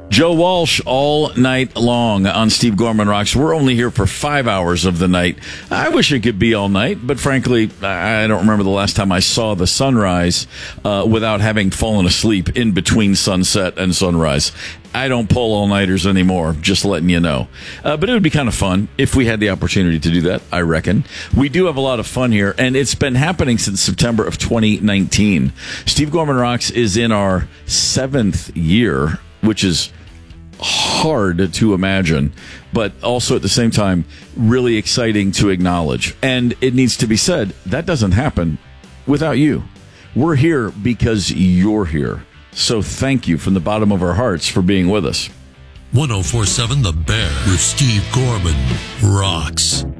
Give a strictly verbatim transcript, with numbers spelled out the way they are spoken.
Joe Walsh all night long on Steve Gorman Rocks. We're only here for five hours of the night. I wish it could be all night, but frankly, I don't remember the last time I saw the sunrise uh, without having fallen asleep in between sunset and sunrise. I don't pull all-nighters anymore, just letting you know. Uh, but it would be kind of fun if we had the opportunity to do that, I reckon. We do have a lot of fun here, and it's been happening since September of twenty nineteen. Steve Gorman Rocks is in our seventh year, which is hard to imagine, but also at the same time, really exciting to acknowledge. And it needs to be said, that doesn't happen without you. We're here because you're here. So thank you from the bottom of our hearts for being with us. one oh four point seven The Bear with Steve Gorman Rocks.